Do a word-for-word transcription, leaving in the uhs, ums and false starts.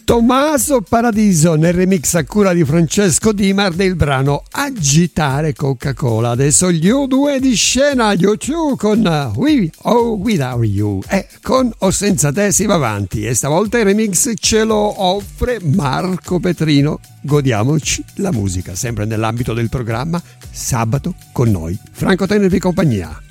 Tommaso Paradiso nel remix a cura di Francesco Dimar del brano Agitare Coca-Cola. Adesso gli U due di scena, gli U due con We Oh Without You, e con O Senza Te si va avanti, e stavolta il remix ce lo offre Marco Petrino. Godiamoci la musica, sempre nell'ambito del programma Sabato con noi. Franco, tenervi compagnia.